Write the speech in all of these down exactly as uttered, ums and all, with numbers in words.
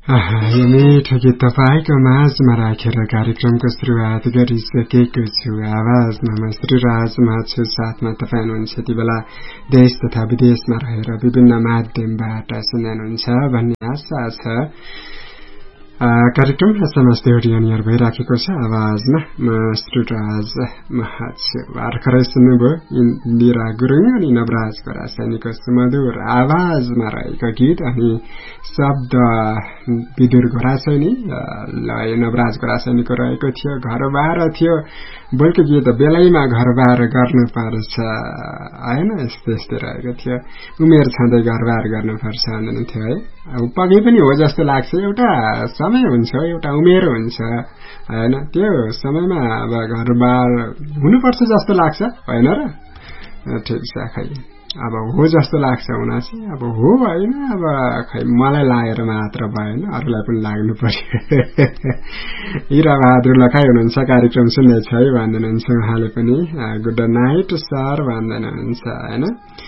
यो मिठो गीत तपाईँको माझमा राखेर कार्यक्रमको सुरुवात गरिसकेको छु। आवाजमा म श्रीराजमा छु, साथमा तपाईँ हुनुहुन्छ यति बेला देश तथा विदेशमा रहेर विभिन्न माध्यमबाट सुन्नुहुन्छ भन्ने आशा छ। कार्यक्रम समस्त अडियनियर भइराखेको छ। आवाजमा म श्रीराज छु। भर्खरै सुन्नुभयो इन्दिरा गुरुङ अनि नवराज रासायनिकको सुमधुर आवाजमा रहेको गीत अनि शब्द विदुर घोरासैनी लय नवराज घोरासैनीको रहेको थियो। घर बाह्र थियो बोलको गीत बेलैमा घर बाह्र गर्नुपर्छ होइन, यस्तो यस्तो रहेको थियो। उमेर छँदै घर बाह्र गर्नुपर्छ भन्नुहुन्थ्यो है। पक्कै पनि हो जस्तो लाग्छ। एउटा समय हुन्छ, एउटा उमेर हुन्छ होइन, त्यो समयमा अब घर बाह्र हुनुपर्छ जस्तो लाग्छ होइन र? ठिक छ, खै अब हो जस्तो लाग्छ हुन चाहिँ अब हो होइन, अब खै मलाई लागेर मात्र भएन, अरूलाई पनि लाग्नु पर्यो। हिरा बहादुर लखाइ हुनुहुन्छ, कार्यक्रम सुन्दैछ है भन्नुहुन्छ उहाँले पनि। गुड नाइट सर भन्नुहुन्छ होइन।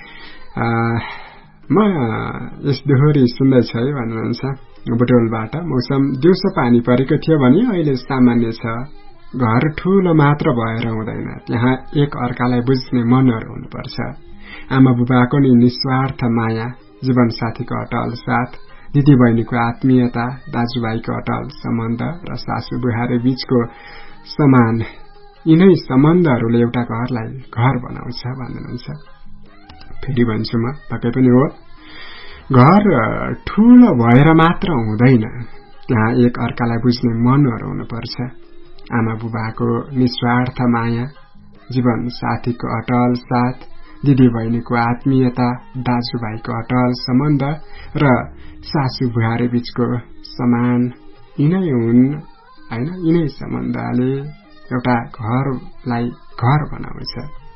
म यस दोहोरी सुन्दैछ है भन्नुहुन्छ बुटोलबाट। मौसम दिउँसो पानी परेको थियो भने अहिले सामान्य छ। घर ठूलो मात्र भएर हुँदैन, त्यहाँ एक अर्कालाई बुझ्ने मनहरू हुनुपर्छ। आमा बुबाको नि निस्वार्थ माया, जीवन साथीको अटल साथ, दिदी बहिनीको आत्मीयता, दाजुभाइको अटल सम्बन्ध र सासू बुहारी बीचको समान, यिनै सम्बन्धहरूले एउटा घरलाई घर बनाउँछ भन्नुहुन्छ। फेरि भन्छु म, पक्कै पनि हो, घर ठूलो भएर मात्र हुँदैन, त्यहाँ एक अर्कालाई बुझ्ने मनहरू हुनुपर्छ। आमा बुबाको निस्वार्थ माया, जीवन साथीको अटल साथ, दिदी बहिनीको आत्मीयता, दाजुभाइको अटल सम्बन्ध र सासू बुहारी बीचको समान, यिनै हुन् होइन। यिनै सम्बन्धले एउटा घरलाई घर बनाउँछ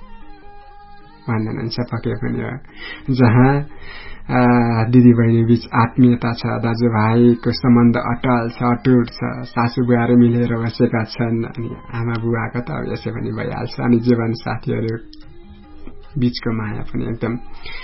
भन्नुहुन्छ। पक्कै पनि हो, जहाँ दिदी बहिनी बीच आत्मीयता छ, दाजुभाइको सम्बन्ध अटल छ, अटुट छ, सासू बुहारी मिलेर बसेका छन्, अनि आमा बुबाको त अब यसै पनि भइहाल्छ, अनि जीवन साथीहरू बीचको माया पनि एकदम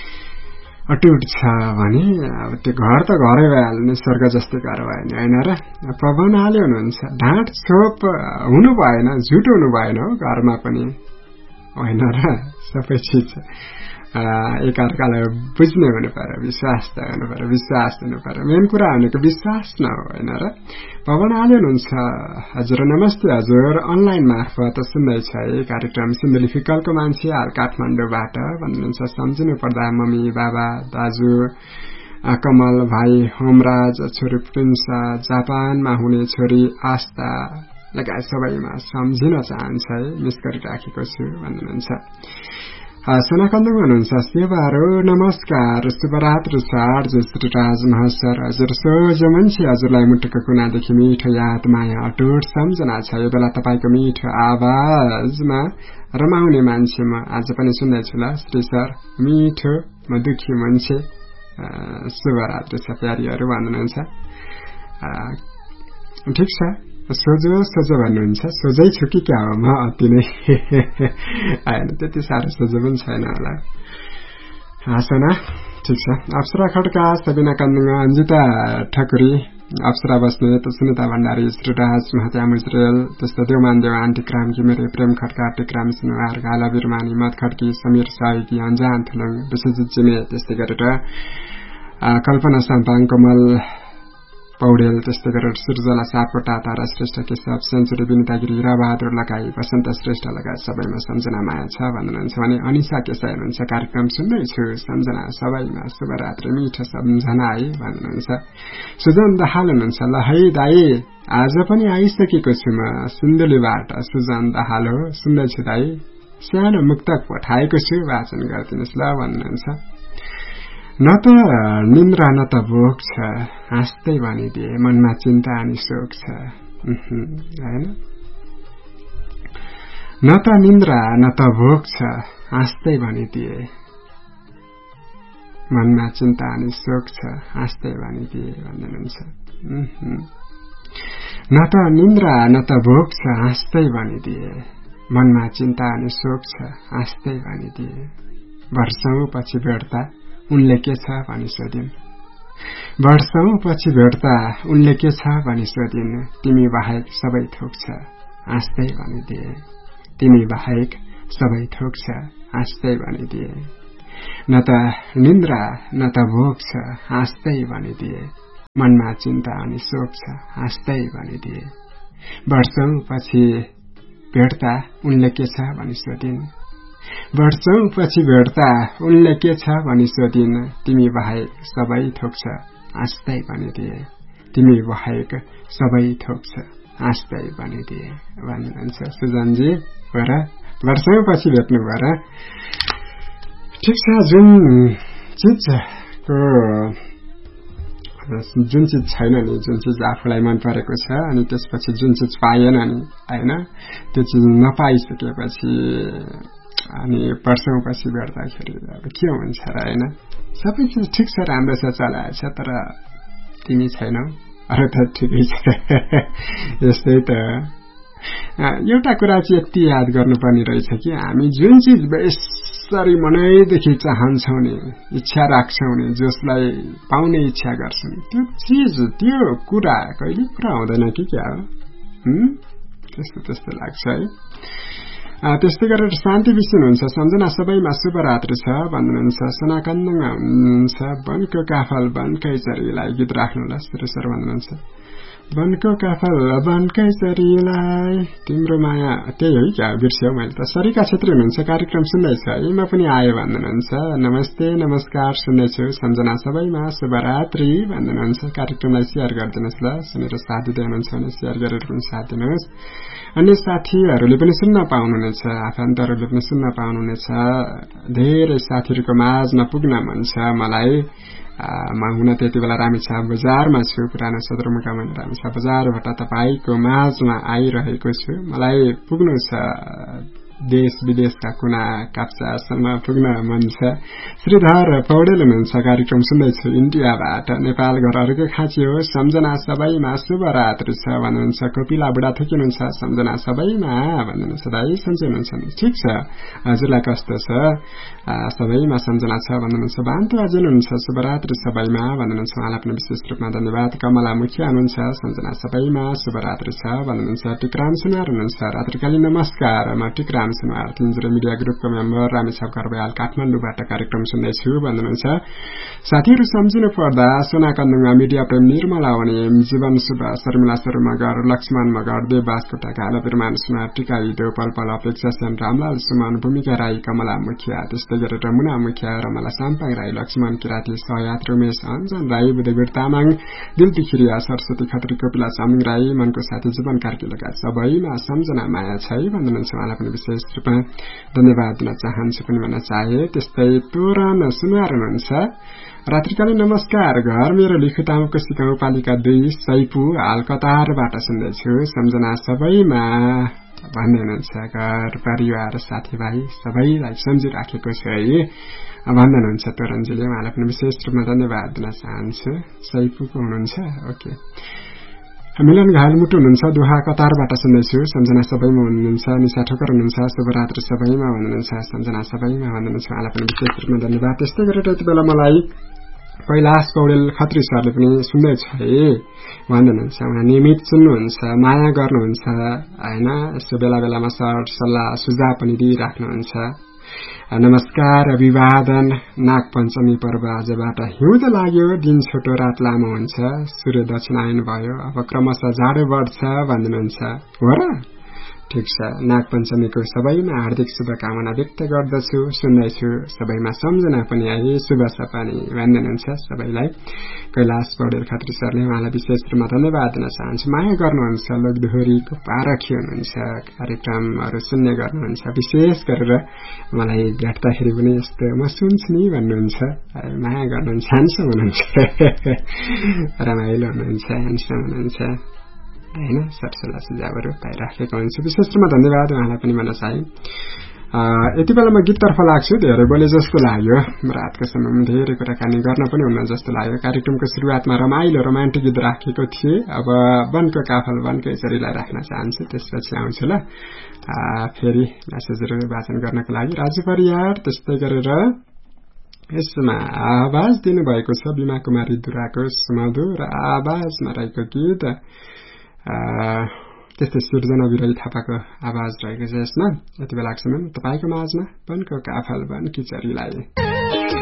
अटुट छ भने अब त्यो घर त घरै भइहाल्ने, स्वर्ग जस्तै घर भएन होइन र? पवन हाल्यो हुनुहुन्छ, ढाँट छोप हुनु भएन, झुट हुनु भएन हो घरमा पनि होइन र? सबै चिज एकअर्कालाई बुझ्ने हुनु पर्यो, विश्वास त हुनु पर्यो, विश्वास हुनु पर्यो। मेन कुरा भनेको विश्वास न हो होइन र? पवन हाल्यो हुनुहुन्छ, हजुर नमस्ते हजुर, अनलाइन मार्फत सुन्दैछ है कार्यक्रम सिन्धुली फिकलको मान्छे हाल काठमाडौँबाट भन्नुहुन्छ। सम्झिनु पर्दा मम्मी बाबा दाजु कमल भाइ होमराज, छोरी प्रिन्स, जापानमा हुने छोरी आस्था लगायत सबैमा सम्झिन चाहन्छ है, मिस गरिराखेको छु भन्नुहुन्छ। सोनाकन्दुङ हुनुहुन्छ, सेवारो नमस्कार, शुभरात्र सर, जय श्री राज महसर, हजुर सोझो मान्छे, हजुरलाई मुटुको कुनादेखि मिठो याद माया अटुट सम्झना छ। यो बेला तपाईँको मिठो आवाजमा रमाउने मान्छे म आज पनि सुन्दैछु ल श्री सर, मिठो म दुखी मान्छे, शुभरात्र छ प्यारीहरू भन्नुहुन्छ। ठिक छ, सोझो सोझो भन्नुहुन्छ, सोझै छु कि क्या हो म अति नै होइन, त्यति साह्रो सोझो पनि छैन होला। हाँसना ठिक छ। अप्सरा खड्का, सबिना कन्दुङ, अन्जिता ठकुरी, अप्सरा बस्नेत, सुनिता भण्डारी, श्रीराज महत्या मुजरेल, त्यस्तो देवमान देव, आन्टी क्राम घिमिरे, प्रेम खड्का, टिक्राम सिनुहार, गाला बिरमानी, मत खड्की, समीर साइकी, अन्जान थुलुङ, विश्वजित जिमे, त्यस्तै गरेर कल्पना साम्पाङ, कमल पौडेल, त्यस्तै गरेर सुर्जला सापकोटा, तारा श्रेष्ठ, केशव सेन्चुरी, विनिता गिरी, हिरा बहादुर लगाई, वसन्त श्रेष्ठ लगायत सबैमा सम्झना माया छ भन्नुहुन्छ भने अनिसा केसाई हुनुहुन्छ, कार्यक्रम सुन्दैछु, सम्झना सबैमा शुभरात्री, मिठो सम्झना है भन्नुहुन्छ। सुजन दाहाल हुनुहुन्छ, ल है दाई आज पनि आइसकेको छु म सिन्धुलीबाट, सुजन दाहाल हो, सुन्दैछु दाई, सानो मुक्तक पठाएको छु, वाचन गरिदिनुहोस् ल भन्नुहुन्छ। न त निन्द्रा न त भोक छ, हाँस्दै भनिदिए मनमा चिन्ता अनि शोक छ होइन। न त निन्द्रा न त भोक छ, हाँस्दै भनिदिए मनमा चिन्ता अनि शोक छ, हाँस्दै भनिदिए भन्नुहुन्छ। न त निन्द्रा न त भोक छ, हाँस्दै भनिदिए मनमा चिन्ता अनि शोक छ, हाँस्दै भनिदिए। वर्षौं पछि भेट्दा उनले के छ भनी सोधिन्, वर्षौं पछि भेट्दा उनले के छ भनी सोधिन् तिमी बाहेक सबै थोक छ हाँस्दै भनिदिए तिमी बाहेक सबै थोक छ हाँस्दै भनिदिए न त निन्द्रा न त भोग छ हाँस्दै भनिदिए मनमा चिन्ता अनि शोक छ हाँस्दै भनिदिए वर्षौं पछि भेट्दा उनले के छ भनी सोधिन् वर्षौं पछि भेट्दा उनले के छ भनी सोधिन् तिमी बाहेक सबै थोक छ हाँस्दै भनिदिए तिमी बाहेक सबै थोक छ हाँस्दै भनिदिए भन्नुहुन्छ सुजनजी गर वर्षौं पछि भेट्नु भएर ठिक छ जुन चिजको जुन चिज छैन नि जुन चिज आफूलाई मन परेको छ अनि त्यसपछि जुन चिज पाएन नि हैन त्यो चिज नपाइसकेपछि अनि वर्षौं पछि भेट्दाखेरि अब के हुन्छ र हैन सबै चिज ठिक छ राम्रो छ चलाएछ तर तिमी छैनौ अरे त ठिकै छ यस्तै त एउटा कुरा चाहिँ यति याद गर्नुपर्ने रहेछ कि हामी जुन चिज बेसरी मनैदेखि चाहन्छौं नि इच्छा राख्छौं नि जसलाई पाउने इच्छा गर्छौं त्यो चिज त्यो कुरा कहिले पुरा हुँदैन कि क्या हो त्यस्तो त्यस्तो लाग्छ है त्यस्तै गरेर शान्ति विष्णु हुन्छ सम्झना सबैमा शुभरात्रि छ भन्नुहुन्छ सनाकन्दमा हुनुहुन्छ वनको काफल वनकै चरीलाई गीत राख्नुला सुरेश्वर भन्नुहुन्छ वनको काफल वनकै चरीलाई तिम्रो माया त्यही हो क्या बिर्स्यौ मैले त सरिका क्षेत्री हुनुहुन्छ कार्यक्रम सुन्दैछ है म पनि आए भन्नुहुन्छ नमस्ते नमस्कार सुन्दैछु सम्झना सबैमा शुभरात्रि भन्नुहुन्छ कार्यक्रमलाई शेयर गरिदिनुहोस् ल सुनेर साथ दिँदै हुनुहुन्छ भने शेयर गरेर पनि साथ दिनुहोस् अन्य साथीहरूले पनि सुन्न पाउनुहुनेछ आफन्तहरूले पनि सुन्न पाउनुहुनेछ धेरै साथीहरूको माझमा पुग्न मन छ मलाई म हुन त्यति बेला रामेछाप बजारमा छु पुरानो सदरमुकाम रामेछाप बजारबाट तपाईको माझमा आइरहेको छु मलाई पुग्नु छ देश विदेशका कुना काप्चासम्म पुग्न मन छ श्रीधर पौडेल हुनुहुन्छ कार्यक्रम सुन्दैछु इन्डियाबाट नेपाल घर अर्को खाँची हो सम्झना सबैमा शुभरात्रि छ भन्नुहुन्छ कोपिला बुढा थुकिनुहुन्छ सम्झना सबैमा भन्नुहुन्छ दाइ सन्चै हुनुहुन्छ ठिक छ हजुरलाई कस्तो छ सबैमा सम्झना छ भन्नुहुन्छ बान्तो हजुर हुनुहुन्छ शुभरात्रि सबैमा भन्नुहुन्छ उहाँलाई पनि विशेष रूपमा धन्यवाद कमला मुखिया हुनुहुन्छ सम्झना सबैमा शुभरात्रि छ भन्नुहुन्छ टिकराम सुनार हुनुहुन्छ रात्रिकालीन नमस्कार म टिकराम सुनार तिनजुरे मिडिया ग्रुपको मेम्बर रामेछाप घरबयाल काठमाडौँबाट कार्यक्रम सुन्दैछु भन्नुहुन्छ साथीहरू सम्झिनु पर्दा सोनाकन्दुङमा मिडिया प्रेम निर्मला हुने जीवन सुब्बा शर्मिला शर्मा मगर लक्ष्मण मगर देवबास कोटा काला बिरमान सुनार टिका हिदो पलपल अपेक्षा सेन रामलाल सुमन भूमिका राई कमला मुखिया त्यस्तै गरेर मुना मुखिया रमला साम्पाङ राई लक्ष्मण किराती सहयात रमेश अञ्जन राई बुधगुर तामाङ दिल्ती खिरिया सरस्वती खत्री कोपिला चामिङ राई मनको साथी जीवन कार्की लगायत सबैमा सम्झना माया छै भन्नुहुन्छ उहाँलाई पनि विशेष रूपमा धन्यवाद दिन चाहन्छु पनि भन्न चाहे त्यस्तै तोरण सुनार हुनुहुन्छ रात्रिकालीन नमस्कार घर मेरो लिखुतामको सिकाउपालिका दुई सैपु हाल कतारबाट सुन्दैछु सम्झना सबैमा भन्दै हुनुहुन्छ घर परिवार साथीभाइ सबैलाई सम्झिराखेको छु है भन्दै हुनुहुन्छ तोरणजीले उहाँलाई पनि विशेष रूपमा धन्यवाद दिन चाहन्छु सैपुको हुनुहुन्छ ओके मिलन घायल मुटु हुनुहुन्छ दुहा कतारबाट सुन्दैछु सम्झना सबैमा हुनुहुन्छ निशा ठोकर हुनुहुन्छ शुभरात्रि सबैमा भन्नुहुन्छ सम्झना सबैमा भन्नुहुन्छ उहाँलाई पनि विशेष रूपमा धन्यवाद त्यस्तै गरेर यति बेला मलाई कैलाश पौडेल खत्री सरले पनि सुन्दैछ है भन्नुहुन्छ उहाँ नियमित सुन्नुहुन्छ माया गर्नुहुन्छ हैन यसो बेला बेलामा सर सल्लाह सुझाव पनि दिइराख्नुहुन्छ नमस्कार अभिवादन नाग पञ्चमी पर्व आजबाट हिउँद लाग्यो दिन छोटो रात लामो हुन्छ सूर्य दक्षिणायन भयो अब क्रमशः जाडो बढ्छ भन्नुहुन्छ हो र ठिक छ नाग पञ्चमीको सबैमा हार्दिक शुभकामना व्यक्त गर्दछु सुन्दैछु सबैमा सम्झना पनि आए शुभ सपनी भन्नुहुन्छ सबैलाई कैलाश पौडेल खत्री सरले उहाँलाई विशेष रूपमा धन्यवाद दिन चाहन्छु माया गर्नुहुन्छ लोकदोहोरीको पारखी हुनुहुन्छ कार्यक्रमहरू सुन्ने गर्नुहुन्छ विशेष गरेर मलाई भेट्दाखेरि पनि यस्तो म सुन्छु नि भन्नुहुन्छ माया गर्नुहुन्छ ह्यान्डसम हुनुहुन्छ रमाइलो हुनुहुन्छ ह्यान्डसम हुनुहुन्छ हैन सरसल्लाह सुझावहरू पाइराखेको हुन्छु विशेष रूपमा धन्यवाद उहाँलाई पनि भन्न चाहे यति बेला म गीततर्फ लाग्छु धेरै बोले जस्तो लाग्यो रातको समयमा धेरै कुराकानी गर्न पनि हुन्न जस्तो लाग्यो कार्यक्रमको सुरुवातमा रमाइलो रोमान्टिक गीत राखेको थिए अब वनको काफल वनकै चरीलाई राख्न चाहन्छु त्यसपछि आउँछु ल फेरि मेसेजहरू वाचन गर्नको लागि राजु परियार त्यस्तै गरेर यसमा आवाज दिनुभएको छ बिमा कुमारी दुराको सुमधुर आवाजमा रहेको गीत। त्यस्तै सृजना विरही थापाको आवाज रहेको छ यसमा। यति बेला समय तपाईँको माझमा वनको काफल वन किचरीलाई